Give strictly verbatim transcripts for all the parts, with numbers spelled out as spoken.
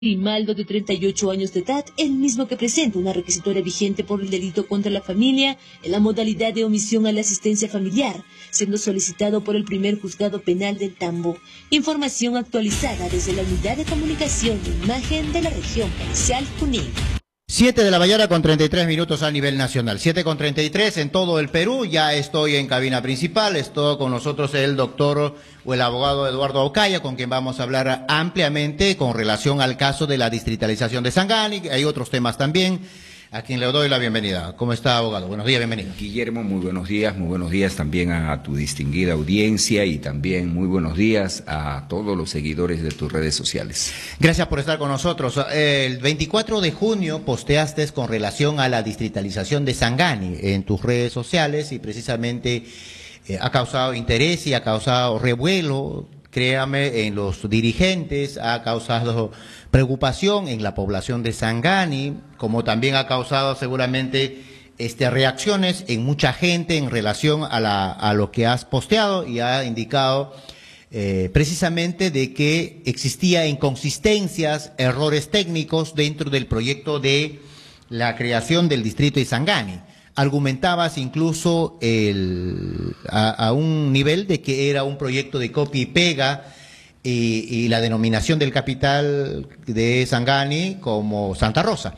Grimaldo, de treinta y ocho años de edad, el mismo que presenta una requisitoria vigente por el delito contra la familia en la modalidad de omisión a la asistencia familiar, siendo solicitado por el primer juzgado penal del Tambo. Información actualizada desde la Unidad de Comunicación de Imagen de la Región Policial Junín. siete de la mañana con treinta y tres minutos a nivel nacional, siete con treinta y tres en todo el Perú. Ya estoy en cabina principal, estoy con nosotros el doctor o el abogado Eduardo Ocaya, con quien vamos a hablar ampliamente con relación al caso de la distritalización de Sangani. Hay otros temas también, a quien le doy la bienvenida. ¿Cómo está, abogado? Buenos días, bienvenido. Guillermo, muy buenos días, muy buenos días también a tu distinguida audiencia y también muy buenos días a todos los seguidores de tus redes sociales. Gracias por estar con nosotros. El veinticuatro de junio posteaste con relación a la distritalización de Sangani en tus redes sociales y precisamente eh, ha causado interés y ha causado revuelo, créame, en los dirigentes, ha causado preocupación en la población de Sangani, como también ha causado seguramente este, reacciones en mucha gente en relación a, la, a lo que has posteado, y ha indicado eh, precisamente de que existía inconsistencias, errores técnicos dentro del proyecto de la creación del distrito de Sangani. Argumentabas incluso el, a, a un nivel de que era un proyecto de copia y pega, y, y la denominación del capital de Sangani como Santa Rosa.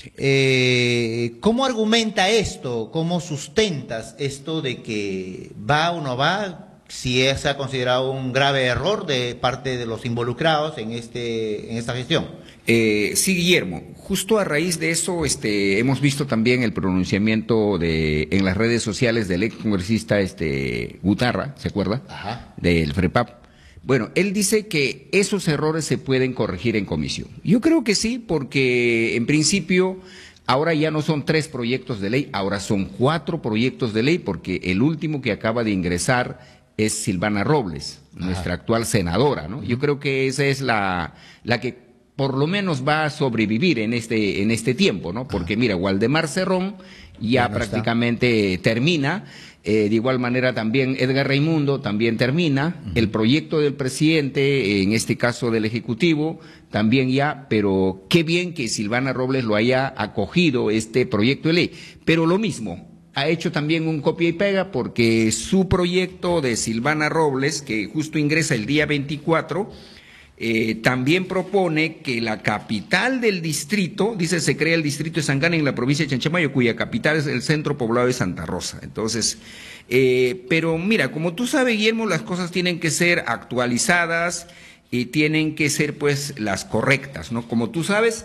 Eh, ¿Cómo argumenta esto? ¿Cómo sustentas esto de que va o no va? Si se ha considerado un grave error de parte de los involucrados en este en esta gestión. Eh, sí, Guillermo, justo a raíz de eso este, hemos visto también el pronunciamiento de en las redes sociales del ex congresista este, Gutarra, ¿se acuerda? Ajá. Del FREPAP. Bueno, él dice que esos errores se pueden corregir en comisión. Yo creo que sí, porque en principio ahora ya no son tres proyectos de ley, ahora son cuatro proyectos de ley, porque el último que acaba de ingresar es Silvana Robles, Ajá. nuestra actual senadora, ¿no? Yo creo que esa es la, la que por lo menos va a sobrevivir en este, en este tiempo, ¿no? Porque mira, Waldemar Cerrón ya, ya no prácticamente está. termina, eh, de igual manera también Edgar Raimundo también termina, uh-huh. el proyecto del presidente, en este caso del Ejecutivo, también ya, pero qué bien que Silvana Robles lo haya acogido este proyecto de ley, pero lo mismo, ha hecho también un copia y pega porque su proyecto de Silvana Robles, que justo ingresa el día veinticuatro, Eh, también propone que la capital del distrito, dice, se crea el distrito de Sangani en la provincia de Chanchamayo, cuya capital es el centro poblado de Santa Rosa. Entonces, eh, pero mira, como tú sabes, Guillermo, las cosas tienen que ser actualizadas y tienen que ser, pues, las correctas, ¿no? Como tú sabes,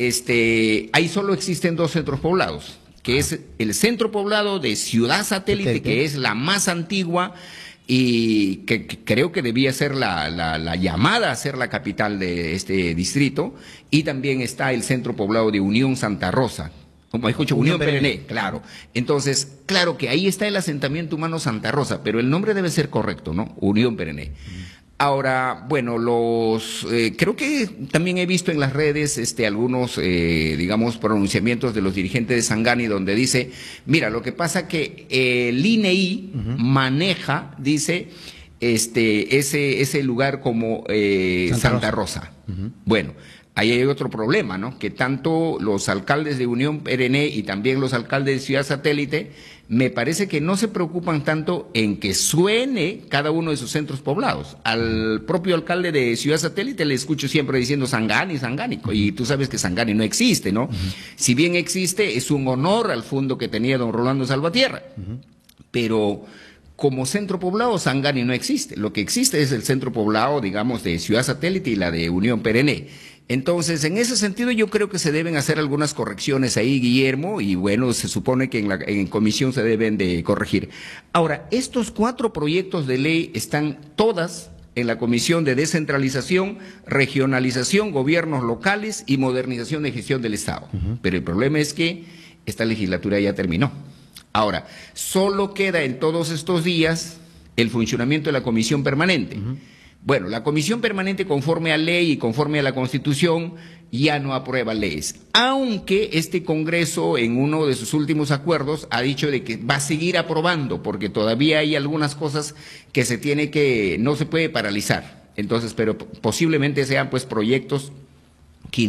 este, ahí solo existen dos centros poblados, que ah. es el centro poblado de Ciudad Satélite, okay, que es la más antigua, y que, que creo que debía ser la, la, la llamada a ser la capital de este distrito, y también está el centro poblado de Unión Santa Rosa, como escucho, Unión, Unión Perené, claro. Entonces, claro que ahí está el asentamiento humano Santa Rosa, pero el nombre debe ser correcto, ¿no? Unión Perené. Ahora, bueno, los eh, creo que también he visto en las redes este, algunos, eh, digamos, pronunciamientos de los dirigentes de Sangani donde dice, mira, lo que pasa que eh, el I N E I uh-huh. maneja, dice, este, ese, ese lugar como eh, Santa, Santa Rosa. Rosa. Uh-huh. Bueno, ahí hay otro problema, ¿no? Que tanto los alcaldes de Unión Perené y también los alcaldes de Ciudad Satélite, me parece que no se preocupan tanto en que suene cada uno de sus centros poblados. Al propio alcalde de Ciudad Satélite le escucho siempre diciendo Sangani, Sangani, y tú sabes que Sangani no existe, ¿no? Uh-huh. Si bien existe, es un honor al fondo que tenía don Rolando Salvatierra, uh-huh. pero como centro poblado, Sangani no existe. Lo que existe es el centro poblado, digamos, de Ciudad Satélite y la de Unión Perené. Entonces, en ese sentido, yo creo que se deben hacer algunas correcciones ahí, Guillermo, y bueno, se supone que en la en comisión se deben de corregir. Ahora, estos cuatro proyectos de ley están todas en la Comisión de Descentralización, Regionalización, Gobiernos Locales y Modernización de Gestión del Estado. Uh-huh. Pero el problema es que esta legislatura ya terminó. Ahora, solo queda en todos estos días el funcionamiento de la Comisión Permanente. Uh-huh. Bueno, la Comisión Permanente, conforme a ley y conforme a la Constitución, ya no aprueba leyes, aunque este Congreso en uno de sus últimos acuerdos ha dicho de que va a seguir aprobando, porque todavía hay algunas cosas que se tiene que, no se puede paralizar. Entonces, pero posiblemente sean pues proyectos